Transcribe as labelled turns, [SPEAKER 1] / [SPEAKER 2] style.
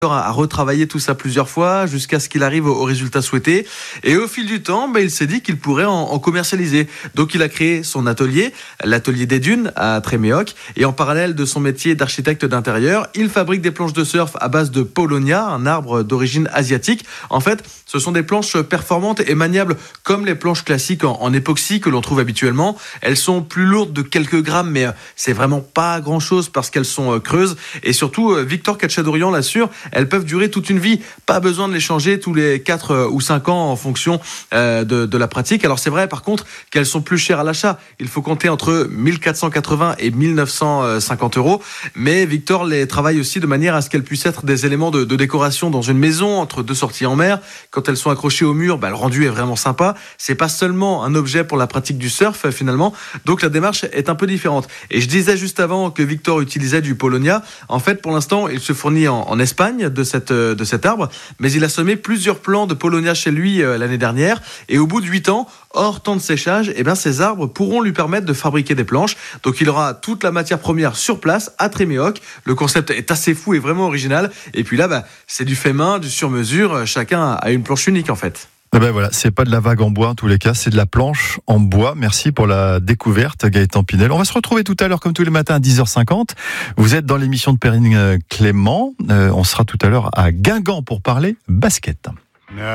[SPEAKER 1] a retravaillé tout ça plusieurs fois jusqu'à ce qu'il arrive au résultat souhaité. Et au fil du temps, il s'est dit qu'il pourrait en commercialiser. Donc il a créé son atelier, l'atelier des dunes à Tréméoc. Et en parallèle de son métier d'architecte d'intérieur, il fabrique des planches de surf à base de paulownia, un arbre d'origine asiatique. En fait, ce sont des planches performantes et maniables comme les planches classiques en époxy que l'on trouve habituellement. Elles sont plus lourdes de quelques grammes, mais c'est vraiment pas grand-chose parce qu'elles sont creuses. Et surtout, Victor Cacciadorian l'assure, elles peuvent durer toute une vie. Pas besoin de les changer tous les 4 ou 5 ans en fonction de la pratique. Alors c'est vrai par contre qu'elles sont plus chères à l'achat. Il faut compter entre 1480 et 1950 euros. Mais Victor les travaille aussi de manière à ce qu'elles puissent être des éléments de décoration dans une maison, entre deux sorties en mer. Quand elles sont accrochées au mur, le rendu est vraiment sympa. C'est pas seulement un objet pour la pratique du surf finalement. Donc la démarche est un peu différente. Et je disais juste avant que Victor utilisait du paulownia. En fait, pour l'instant, il se fournit en Espagne de cet arbre, mais il a semé plusieurs plants de paulownia chez lui l'année dernière, et au bout de 8 ans, hors temps de séchage, ces arbres pourront lui permettre de fabriquer des planches. Donc il aura toute la matière première sur place à Tréméoc. Le concept est assez fou et vraiment original. Et puis là, c'est du fait main, du sur-mesure. Chacun a une planche unique en fait.
[SPEAKER 2] Voilà, c'est pas de la vague en bois en tous les cas, c'est de la planche en bois. Merci pour la découverte, Gaëtan Pinel. On va se retrouver tout à l'heure, comme tous les matins, à 10h50. Vous êtes dans l'émission de Perrine Clément. On sera tout à l'heure à Guingamp pour parler basket.